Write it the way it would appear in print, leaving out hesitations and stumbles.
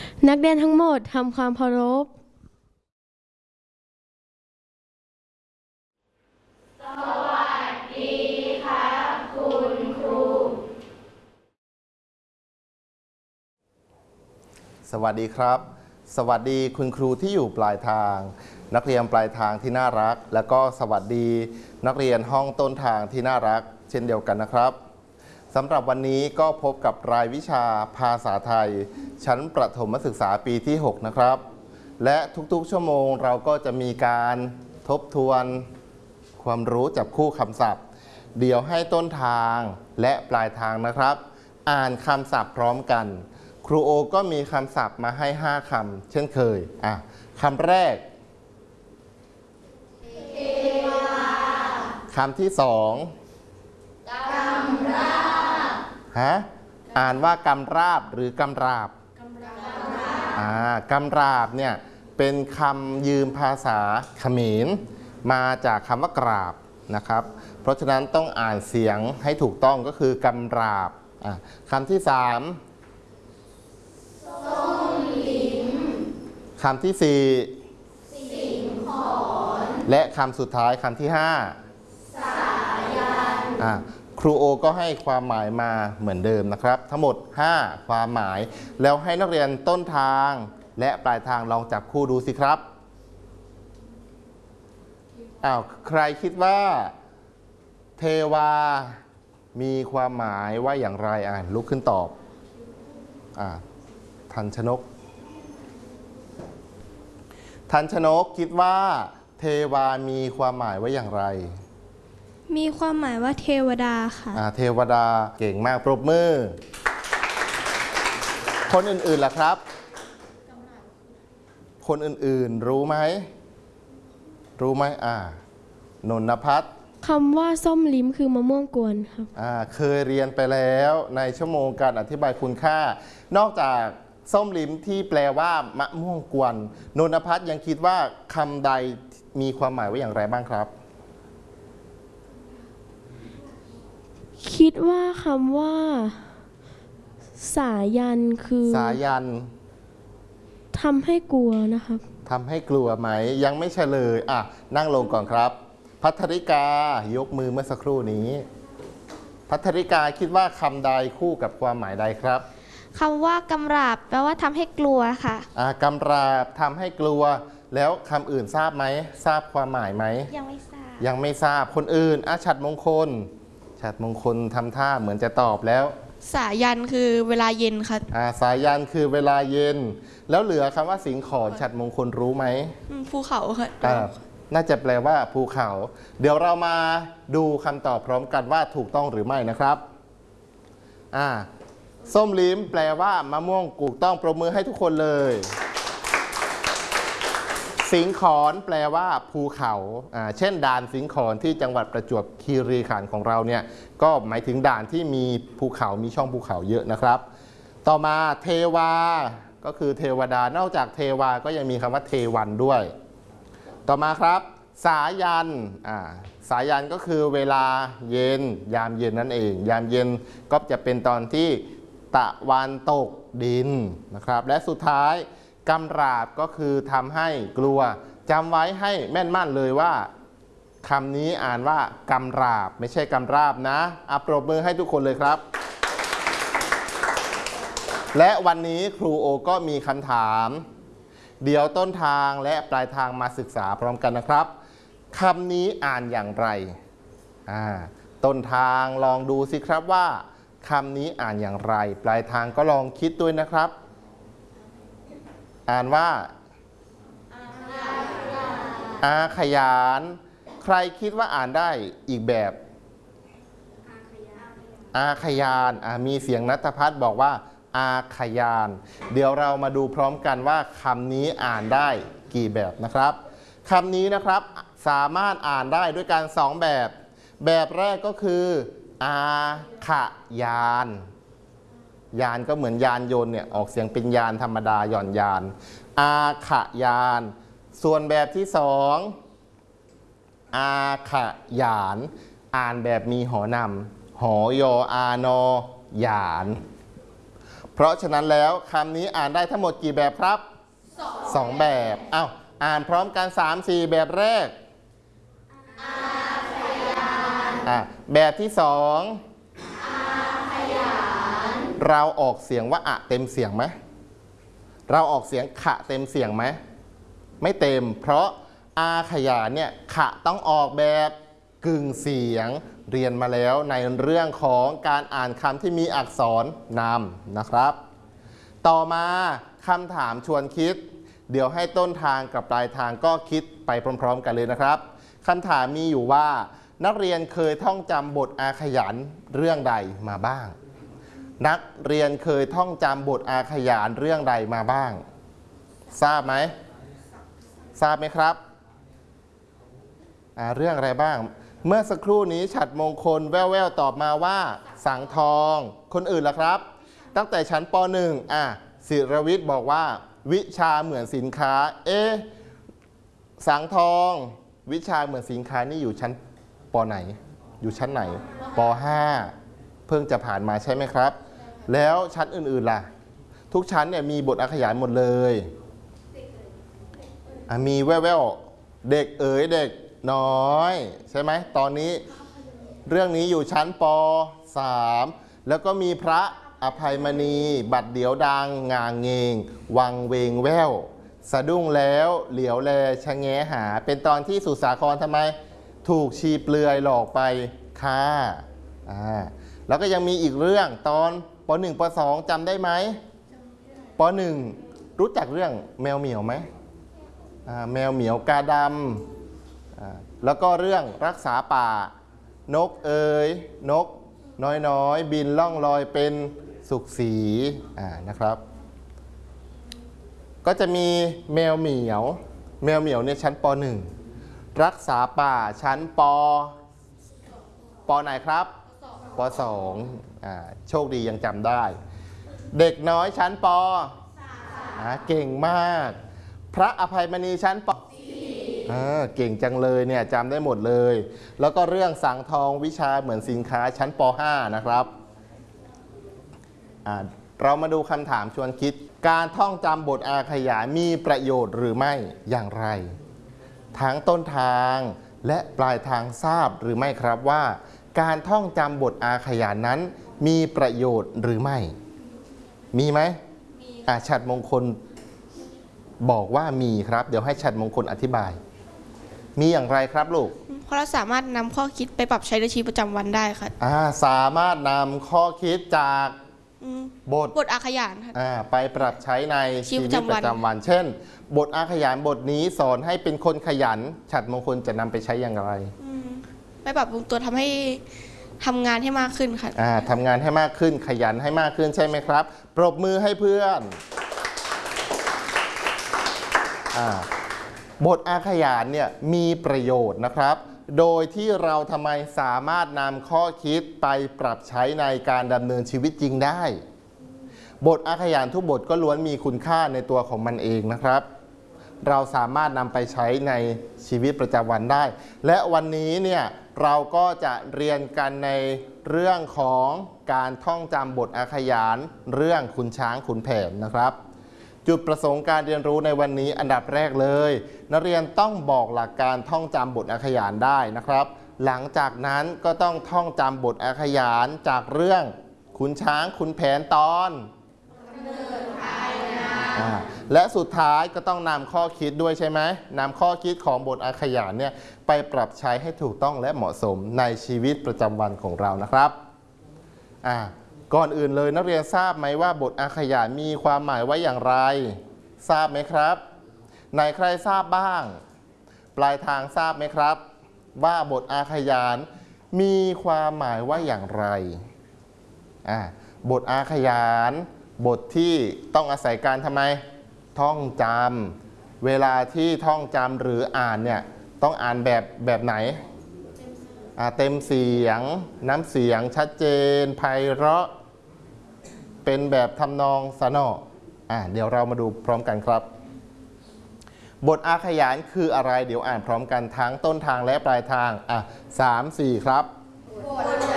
นักเรียนทั้งหมดทำความเคารพสวัสดีครับคุณครูสวัสดีครับ สวัสดีคุณครูที่อยู่ปลายทาง นักเรียนปลายทางที่น่ารัก และก็สวัสดีนักเรียนห้องต้นทางที่น่ารักเช่นเดียวกันนะครับสำหรับวันนี้ก็พบกับรายวิชาภาษาไทยชั้นประถมศึกษาปีที่ 6 นะครับและทุกๆชั่วโมงเราก็จะมีการทบทวนความรู้จับคู่คำศัพท์เดี๋ยวให้ต้นทางและปลายทางนะครับอ่านคำศัพท์พร้อมกันครูโอก็มีคำศัพท์มาให้5คำเช่นเคยคำแรกคำที่2กำราบอ่านว่ากำราบหรือกำราบกำราบเนี่ยเป็นคำยืมภาษาเขมรมาจากคำว่ากราบนะครับเพราะฉะนั้นต้องอ่านเสียงให้ถูกต้องก็คือกำราบคำที่3คำที่4สิงขรและคำสุดท้ายคำที่5สายันครูโอก็ให้ความหมายมาเหมือนเดิมนะครับทั้งหมด5ความหมายแล้วให้นักเรียนต้นทางและปลายทางลองจับคู่ดูสิครับใครคิดว่าเทวามีความหมายว่าอย่างไรลุกขึ้นตอบทันชนกคิดว่าเทวามีความหมายว่าอย่างไรมีความหมายว่าเทวดาค่ะเทวดาเก่งมากปรบมือคนอื่นๆล่ะครับคนอื่นๆรู้ไหมนนภัทรคำว่าส้มลิ้มคือมะม่วงกวนครับเคยเรียนไปแล้วในชั่วโมงการอธิบายคุณค่านอกจากส้มลิ้มที่แปลว่ามะม่วงกวนนนภัทรยังคิดว่าคำใดมีความหมายว่าอย่างไรบ้างครับคิดว่าคำว่าสายันคือสายันทำให้กลัวนะครับทำให้กลัวไหมยังไม่เฉลยนั่งลงก่อนครับภัทริกายกมือเมื่อสักครู่นี้ภัทริกาคิดว่าคำใดคู่กับความหมายใดครับคำว่ากำราบแปลว่าทำให้กลัวค่ะกำราบทำให้กลัวแล้วคำอื่นทราบไหมทราบความหมายไหมยังไม่ทราบคนอื่นฉัตรมงคลทำท่าเหมือนจะตอบแล้วสายันคือเวลาเย็นค่ะสายันคือเวลาเย็นแล้วเหลือคำว่าสิงขรฉัตรมงคลรู้ไหมภูเขาค่ะน่าจะแปลว่าภูเขาเดี๋ยวเรามาดูคำตอบพร้อมกันว่าถูกต้องหรือไม่นะครับส้มลิ้มแปลว่ามะม่วงถูกต้องปรบมือให้ทุกคนเลยสิงขรแปลว่าภูเขาเช่นด่านสิงขรที่จังหวัดประจวบคีรีขันธ์ของเราเนี่ยก็หมายถึงด่านที่มีภูเขามีช่องภูเขาเยอะนะครับต่อมาเทวาก็คือเทวดานอกจากเทวาก็ยังมีคำว่าเทวันด้วยต่อมาครับสายันสายันก็คือเวลาเย็นยามเย็นนั่นเองยามเย็นก็จะเป็นตอนที่ตะวันตกดินนะครับและสุดท้ายกำราบก็คือทำให้กลัวจำไว้ให้แม่นมั่นเลยว่าคำนี้อ่านว่ากำราบไม่ใช่กำราบนะปรบมือให้ทุกคนเลยครับและวันนี้ครูโอก็มีคำถามเดี๋ยวต้นทางและปลายทางมาศึกษาพร้อมกันนะครับคำนี้อ่านอย่างไรต้นทางลองดูสิครับว่าคำนี้อ่านอย่างไรปลายทางก็ลองคิดด้วยนะครับอ่านว่าอาขยานใครคิดว่าอ่านได้อีกแบบอาขยานมีเสียงณัฐพัฒน์บอกว่าอาขยานเดี๋ยวเรามาดูพร้อมกันว่าคำนี้อ่านได้กี่แบบนะครับคำนี้นะครับสามารถอ่านได้ด้วยกัน2แบบแรกก็คืออาขยานยานก็เหมือนยานยนต์เนี่ยออกเสียงเป็นยานธรรมดาหย่อนยานอาขยานส่วนแบบที่2อาขยานอ่านแบบมีหอนำหอยอานอหยานเพราะฉะนั้นแล้วคำนี้อ่านได้ทั้งหมดกี่แบบครับสองแบบอ้าวอ่านพร้อมกัน3-4แบบแรกแบบที่สองเราออกเสียงว่าอะเต็มเสียงไหมเราออกเสียงขะเต็มเสียงไหมไม่เต็มเพราะอาขยานเนี่ยขะต้องออกแบบกึ่งเสียงเรียนมาแล้วในเรื่องของการอ่านคำที่มีอักษรนำนะครับต่อมาคำถามชวนคิดเดี๋ยวให้ต้นทางกับปลายทางก็คิดไปพร้อมๆกันเลยนะครับคำถามมีอยู่ว่านักเรียนเคยท่องจำบทอาขยานเรื่องใดมาบ้างนักเรียนเคยท่องจำบทอาขยานเรื่องใดมาบ้างทราบไหมทราบไหมครับเรื่องอะไรบ้างเมื่อสักครู่นี้ฉัตรมงคลแว่วๆตอบมาว่าสังทองคนอื่นล่ะครับตั้งแต่ชั้นป .1 ศิรวิทย์บอกว่าวิชาเหมือนสินค้าสังทองวิชาเหมือนสินค้านี่อยู่ชั้นป.ไหนอยู่ชั้นไหนป .5 เพิ่งจะผ่านมาใช่ไหมครับแล้วชั้นอื่นๆล่ะทุกชั้นเนี่ยมีบทอาขยานหมดเลยมีแว่วๆเด็กเด็กน้อยใช่ไหมตอนนี้เรื่องนี้อยู่ชั้นป .3 แล้วก็มีพระอภัยมณีบัดเดี๋ยวดังงางเงงวังเวงแว่วสะดุ้งแล้วเหลียวแลชะแงหาเป็นตอนที่สุสาครทำไมถูกชีเปลือยหลอกไปฆ่าแล้วก็ยังมีอีกเรื่องตอนป .1 ป .2 จำได้ไหมป .1 รู้จักเรื่องแมวเหมียวไหมแมวเหมียวกาดำแล้วก็เรื่องรักษาป่านกนกน้อยบินล่องลอยเป็นสุขสีนะครับก็จะมีแมวเหมียวเนี่ยชั้นป .1 รักษาป่าชั้นปไหนครับป .2 โชคดียังจำได้เด็กน้อยชั้นป เก่งมากพระอภัยมณีชั้นป เก่งจังเลยเนี่ยจำได้หมดเลยแล้วก็เรื่องสังทองวิชาเหมือนสินค้าชั้นป .5 นะครับเรามาดูคำถามชวนคิดการท่องจำบทอาขยานมีประโยชน์หรือไม่อย่างไรทั้งต้นทางและปลายทางทราบหรือไม่ครับว่าการท่องจำบทอาขยานนั้นมีประโยชน์หรือไม่มีไหมฉัตรมงคลบอกว่ามีครับเดี๋ยวให้ฉัตรมงคลอธิบายมีอย่างไรครับลูกเพราะเราสามารถนำข้อคิดไปปรับใช้ในชีวิตประจำวันได้ค่ะสามารถนำข้อคิดจากบทอาขยานค่ะไปปรับใช้ในชีวิตประจำวันเช่นบทอาขยานบทนี้สอนให้เป็นคนขยันฉัตรมงคลจะนำไปใช้อย่างไรไปปรับปรุงตัวทำให้ทำงานให้มากขึ้นค่ะทำงานให้มากขึ้นขยันให้มากขึ้นใช่ไหมครับปรบมือให้เพื่อนบทอาขยานเนี่ยมีประโยชน์นะครับโดยที่เราทำไมสามารถนำข้อคิดไปปรับใช้ในการดำเนินชีวิตจริงได้บทอาขยานทุกบทก็ล้วนมีคุณค่าในตัวของมันเองนะครับเราสามารถนำไปใช้ในชีวิตประจำวันได้และวันนี้เนี่ยเราก็จะเรียนกันในเรื่องของการท่องจำบทอาขยานเรื่องขุนช้างขุนแผนนะครับจุดประสงค์การเรียนรู้ในวันนี้อันดับแรกเลยนักเรียนต้องบอกหลักการท่องจำบทอาขยานได้นะครับหลังจากนั้นก็ต้องท่องจำบทอาขยานจากเรื่องขุนช้างขุนแผนตอนและสุดท้ายก็ต้องนำข้อคิดด้วยใช่ไหมนำข้อคิดของบทอาขยานเนี่ยไปปรับใช้ให้ถูกต้องและเหมาะสมในชีวิตประจำวันของเรานะครับก่อนอื่นเลยนักเรียนทราบไหมว่าบทอาขยานมีความหมายไว้อย่างไรทราบไหมครับไหนใครทราบบ้างปลายทางทราบไหมครับว่าบทอาขยานมีความหมายว่าอย่างไรบทอาขยานบทที่ต้องอาศัยการทำไมท่องจำเวลาที่ท่องจำหรืออ่านเนี่ยต้องอ่านแบบไหนเต็มเสียงน้ำเสียงชัดเจนไพเราะเป็นแบบทำนองสนอเดี๋ยวเรามาดูพร้อมกันครับบทอาขยานคืออะไรเดี๋ยวอ่านพร้อมกันทั้งต้นทางและปลายทาง3-4ครับบท